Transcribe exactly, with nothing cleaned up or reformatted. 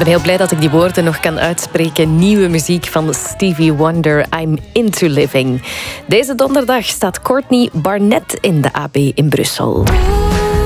ben heel blij dat ik die woorden nog kan uitspreken. Nieuwe muziek van Stevie Wonder, I'm Into Living. Deze donderdag staat Courtney Barnett in de A B in Brussel.